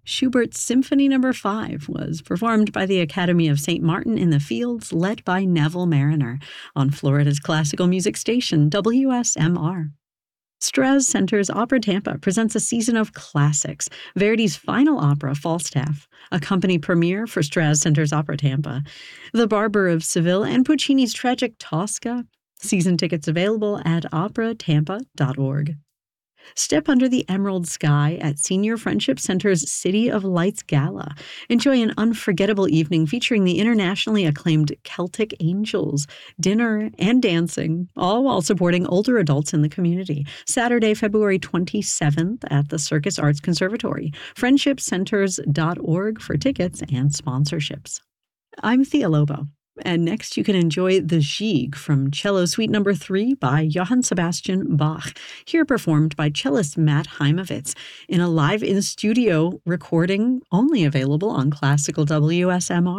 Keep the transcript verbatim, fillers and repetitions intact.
Schubert's Symphony Number five was performed by the Academy of Saint Martin in the Fields, led by Neville Mariner, on Florida's classical music station, W S M R. Strauss Center's Opera Tampa presents a season of classics, Verdi's final opera, Falstaff, a company premiere for Strauss Center's Opera Tampa, The Barber of Seville, and Puccini's tragic Tosca. Season tickets available at opera tampa dot org. Step under the emerald sky at Senior Friendship Center's City of Lights Gala. Enjoy an unforgettable evening featuring the internationally acclaimed Celtic Angels, dinner, and dancing, all while supporting older adults in the community. Saturday, February twenty-seventh at the Circus Arts Conservatory. friendship centers dot org for tickets and sponsorships. I'm Thea Lobo. And next you can enjoy the Gigue from Cello Suite Number three by Johann Sebastian Bach, here performed by cellist Matt Heimovitz in a live in-studio recording only available on Classical W S M R.